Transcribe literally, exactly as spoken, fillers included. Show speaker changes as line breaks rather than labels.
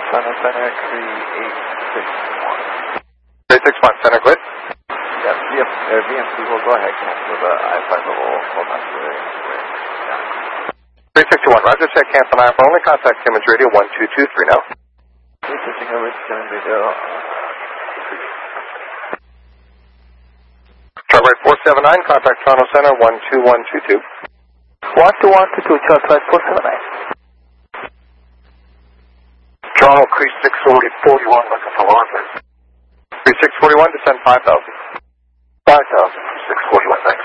Toronto Center, three eight six one.
three six one, Center, good?
Yep, yep, uh, V M C will go ahead, cancel the I five level, hold on to the yeah.
three six two one, Roger, check, cancel I for only, contact Simmons Radio one two two three now.
Switching over to Simmons Radio.
Charlie four seven nine, contact Toronto Center one two one two two.
one two one two two, Charlie four seven nine.
Toronto, Crease six forty-one, looking for Lawrence. Crease six forty-one, descend five thousand.
five thousand.
six forty-one, thanks.